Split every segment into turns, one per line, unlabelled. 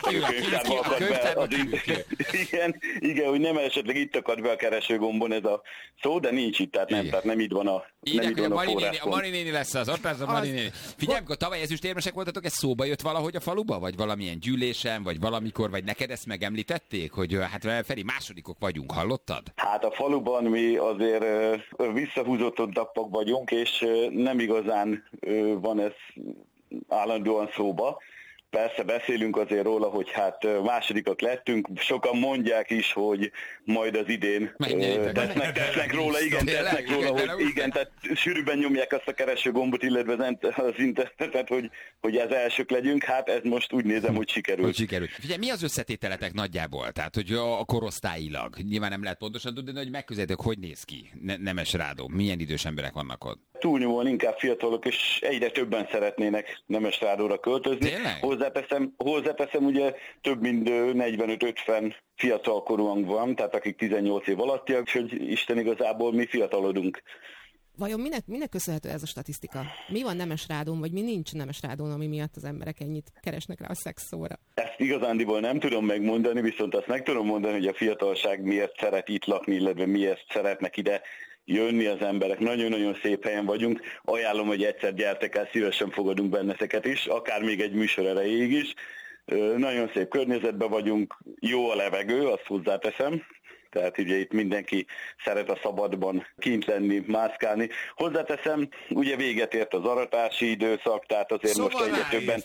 Igen, hogy nem esetleg itt akad be a keresőgombon ez a szó, de nincs itt, tehát nem itt van a
a Mari néni lesz az, ott lesz a Mari néni. Figyelj, amikor tavaly ezüstérmesek voltatok, ez szóba jött valahogy a faluba? Vagy valamilyen gyűlésen, vagy valamikor, vagy neked ezt megemlítették? Hogy hát Feri, másodikok vagyunk, hallottad?
Hát a faluban mi azért visszahúzottabbak vagyunk, és nem igazán van ez állandóan szóba. Persze beszélünk azért róla, hogy hát másodikak lettünk. Sokan mondják is, hogy majd az idén tesznek róla, hogy igen, tehát sűrűbben nyomják azt a keresőgombot, illetve az internetet, hogy ez elsők legyünk. Hát ez most úgy nézem, hogy sikerült.
Figyelj, mi az összetételetek nagyjából? Tehát, hogy a korosztályilag. Nyilván nem lehet pontosan tudni, de hogy megközelítők, hogy néz ki Nemes Rádó? Milyen idős emberek vannak ott?
Túlnyomóan inkább fiatalok, és egyre többen szeretnének Nemes Rádóra költözni.
Tényleg?
Hozzáteszem, ugye több mint 45-50 fiatalkorúan van, tehát akik 18 év alattiak, hogy Isten igazából mi fiatalodunk.
Vajon minek köszönhető ez a statisztika? Mi van Nemes Rádón, vagy mi nincs Nemes Rádón, ami miatt az emberek ennyit keresnek rá a szexszóra?
Ezt igazándiból nem tudom megmondani, viszont azt meg tudom mondani, hogy a fiatalság miért szeret itt lakni, illetve miért szeretnek ide jönni az emberek. Nagyon-nagyon szép helyen vagyunk. Ajánlom, hogy egyszer gyertek el, szívesen fogadunk benneteket is, akár még egy műsor erejéig is. Nagyon szép környezetben vagyunk, jó a levegő, azt hozzáteszem. Tehát ugye itt mindenki szeret a szabadban kint lenni, mászkálni. Hozzáteszem, ugye véget ért az aratási időszak, tehát azért
szóval
most egyre többen...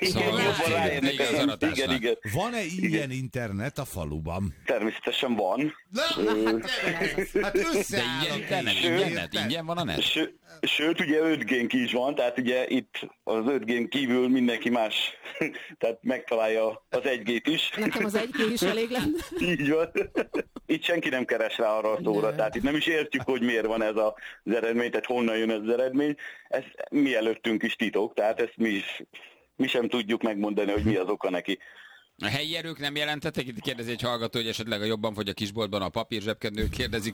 Igen.
Van-e ingyen internet a faluban?
Természetesen van.
Hát
ingyen van a net?
Sőt, ugye 5G-nk is van, tehát ugye itt az 5G-n kívül mindenki más, tehát megtalálja az 1G-t is.
Nekem az 1G is elég lenne.
Így van. Itt senki nem keres rá arra a szóra, tehát itt nem is értjük, hogy miért van ez az eredmény, tehát honnan jön ez az eredmény. Ez mi előttünk is titok, tehát ezt mi sem tudjuk megmondani, hogy mi az oka neki.
A helyi erők nem jelentettek? Itt kérdezi egy hallgató, hogy esetleg a jobban fogy a kisboltban a papír zsebkendők. Kérdezik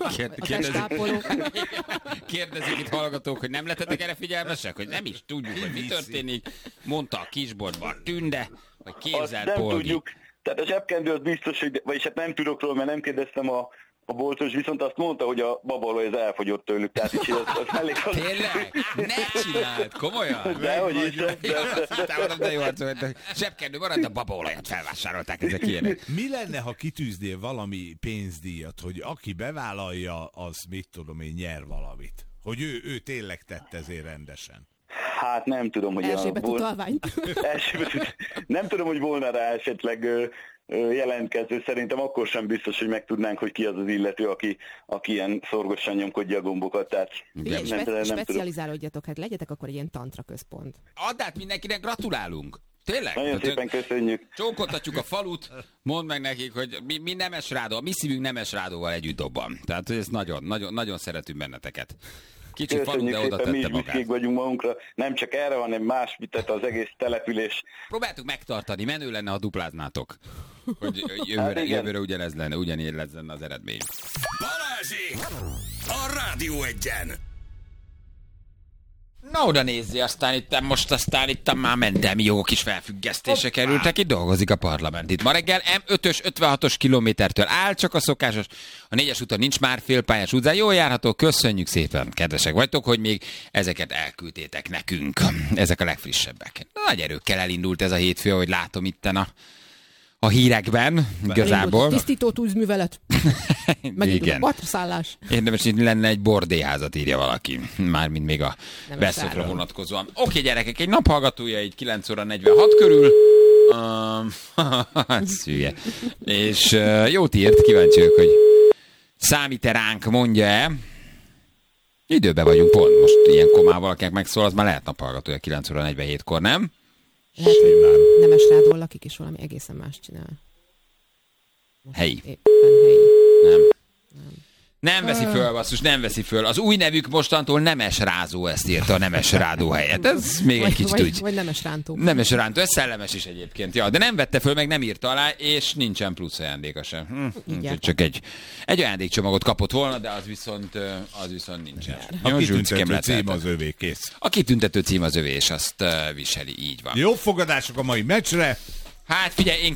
itt hallgatók, hogy nem lettetek erre figyelmesek? Hogy nem is tudjuk, hogy mi történik. Mondta a kisboltban Tünde, vagy Képzelt Polgi.
Tudjuk. Tehát a zsebkendő az biztos, hogy, vagyis hát nem tudok róla, mert nem kérdeztem a boltos, viszont azt mondta, hogy a babaolaj az elfogyott tőlük, tehát így az elég...
Tényleg? Ne csináld, komolyan?
Dehogy is.
De jó arcú, zsebkendő marad, a babaolajat felvásárolták ezek ilyenek.
Mi lenne, ha kitűznél valami pénzdíjat, hogy aki bevállalja, az mit tudom én, nyer valamit? Hogy ő tényleg tett ezért rendesen.
Hát nem tudom, hogy... Nem tudom, hogy volna rá esetleg jelentkező. Szerintem akkor sem biztos, hogy megtudnánk, hogy ki az az illető, aki ilyen szorgosan nyomkodja a gombokat. Tehát nem
specializálódjatok, hát legyetek akkor egy ilyen tantra központ.
Add át mindenkinek, gratulálunk! Tényleg?
Nagyon szépen köszönjük.
Csókoltatjuk a falut, mondd meg nekik, hogy mi Nemes Rádó, mi szívünk Nemes Rádóval együtt dobban. Tehát ez nagyon szeretünk benneteket. Kicsi falu, de oda tette magát.
Mi is vagyunk magunkra, nem csak erre, hanem más, tehát az egész település.
Próbáltuk megtartani, menő lenne, ha dupláznátok. Hogy jövőre ugyanígy lenne az eredmény.
Balázsék! A Rádió Egyen!
Na oda nézzi, aztán itt már mentem, jó kis felfüggesztése kerültek, itt dolgozik a parlament. Itt ma reggel M5-ös 56-os kilométertől áll, csak a szokásos, a 4-es úton nincs már félpályás utcán, jól járható, köszönjük szépen, kedvesek vagytok, hogy még ezeket elküldtétek nekünk. Ezek a legfrissebbek. Nagy erőkkel elindult ez a hétfő, ahogy látom itten a hírekben, igazából.
Tisztító tűzművelet. Megint a batraszállás.
Érdemes, hogy lenne egy bordéházat, írja valaki. Mármint még a veszőkre vonatkozóan. Oké, gyerekek, egy naphallgatója így 9 óra 46 körül. Szűje. És jót írt, kíváncsi vagyok, hogy számít-e ránk, mondja-e. Időben vagyunk pont. Most ilyen komával valakinek megszól, az már lehet naphallgatója 9 óra 47-kor, nem?
Lehet, hogy Nemes Rádón lakik, és valami egészen más csinál.
Helyi.
Nem.
Nem veszi föl, basszus, nem veszi föl. Az új nevük mostantól Nemes Rázó, ezt írta a Nemes Rádó helyett. Ez még egy kicsit úgy.
Vagy Nemes Rántó.
Nemes Rántó, ez szellemes is egyébként. Ja, de nem vette föl, meg nem írta alá, és nincsen plusz ajándéka sem. Csak egy ajándékcsomagot kapott volna, de az viszont nincsen.
A kitüntető cím az övé, kész.
A kitüntető cím az övé, és azt viseli, így van.
Jó fogadások a mai meccsre.
Hát figyelj, én